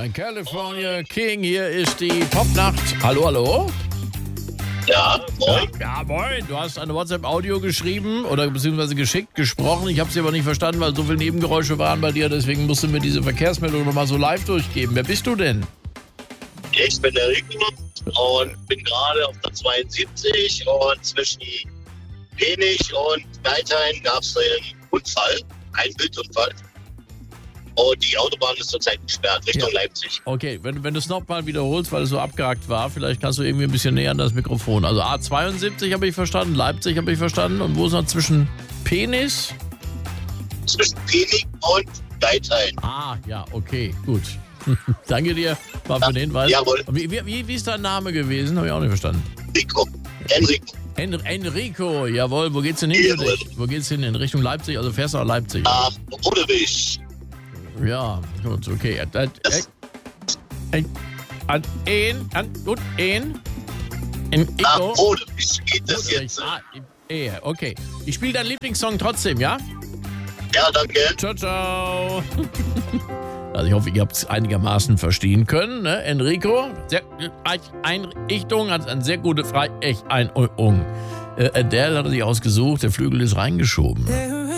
California King, hier ist die Popnacht. Hallo, hallo? Ja, moin. Ja, moin. Du hast eine WhatsApp-Audio geschrieben oder beziehungsweise geschickt, gesprochen. Ich habe sie aber nicht verstanden, weil so viele Nebengeräusche waren bei dir. Deswegen musst du mir diese Verkehrsmeldung nochmal so live durchgeben. Wer bist du denn? Ich bin der Rico und bin gerade auf der 72 und zwischen Penich und Geithain gab es einen Unfall, einen Wildunfall. Und die Autobahn ist zurzeit gesperrt Richtung Leipzig. Okay, wenn du es nochmal wiederholst, weil es so abgehakt war, vielleicht kannst du irgendwie ein bisschen näher an das Mikrofon. Also A72 habe ich verstanden, Leipzig habe ich verstanden. Und wo ist noch zwischen Penich? Zwischen Penich und Geithain. Ah, ja, okay, gut. Danke dir mal für den Hinweis. Jawohl. Wie ist dein Name gewesen? Habe ich auch nicht verstanden. Rico. Enrico. Enrico, jawohl. Wo geht's denn hin für dich? Wo geht's hin? In Richtung Leipzig? Also fährst du nach Leipzig? Nach Rodewig. Ja, gut, okay. Gut, in Nach Ico. Rodewig geht das jetzt. Okay. Ich spiele deinen Lieblingssong trotzdem, ja? Ja, danke. Ciao, ciao. Also ich hoffe, ihr habt es einigermaßen verstehen können. Ne? Enrico, sehr Einrichtung, hat eine sehr gute Einrichtung. Adele hat er sich ausgesucht, der Flügel ist reingeschoben.